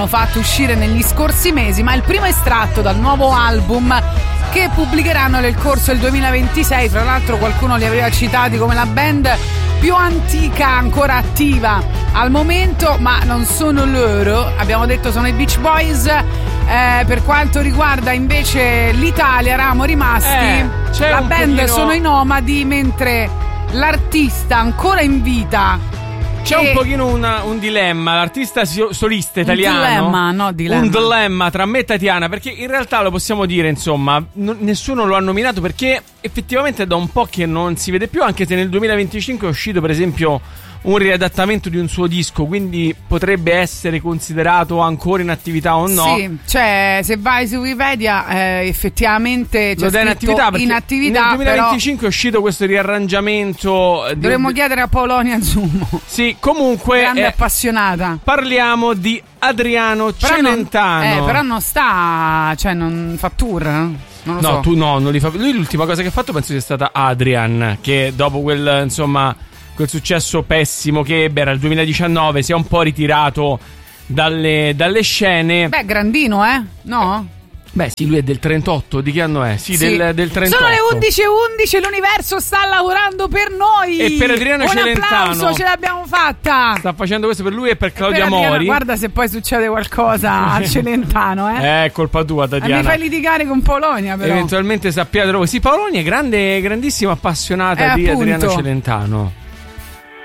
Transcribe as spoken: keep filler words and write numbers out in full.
fatto uscire negli scorsi mesi, ma è il primo estratto dal nuovo album che pubblicheranno nel corso del duemilaventisei. Fra l'altro qualcuno li aveva citati come la band più antica ancora attiva al momento, ma non sono loro, abbiamo detto sono i Beach Boys. Eh, per quanto riguarda invece l'Italia, eravamo rimasti eh, la band pochino... sono i Nomadi, mentre l'artista ancora in vita c'è un pochino una, un dilemma, l'artista solista italiano. Un dilemma, no, dilemma. Un dilemma tra me e Tatiana, perché in realtà lo possiamo dire, insomma, n- nessuno lo ha nominato perché effettivamente è da un po' che non si vede più, anche se nel duemilaventicinque è uscito per esempio un riadattamento di un suo disco, quindi potrebbe essere considerato ancora in attività o no. Sì, cioè se vai su Wikipedia eh, effettivamente c'è lo dà in attività, in attività, nel duemilaventicinque però... è uscito questo riarrangiamento. Dovremmo di... chiedere a Polonia Zumo. Sì, comunque grande eh, appassionata. Parliamo di Adriano però Celentano. Non, eh, però non sta, cioè non fa tour. Non lo no, so. tu no, non li fa. Lui l'ultima cosa che ha fatto penso sia stata Adrian, che dopo quel, insomma, quel successo pessimo che ebbe, era il duemiladiciannove, si è un po' ritirato dalle, dalle scene. Beh, grandino, eh? No? Beh, sì, lui è del trentotto, di che anno è? Sì, sì. Del, del trentotto. Sono le undici e undici, l'universo sta lavorando per noi. E per Adriano Un Celentano. Un applauso, ce l'abbiamo fatta. Sta facendo questo per lui e per Claudia e per Adriano, Mori. guarda se poi succede qualcosa a Celentano, eh. È colpa tua, Tatiana. E mi fai litigare con Polonia, però. Eventualmente sappiate. Sì, Polonia è grande, grandissima appassionata eh, di appunto. Adriano Celentano.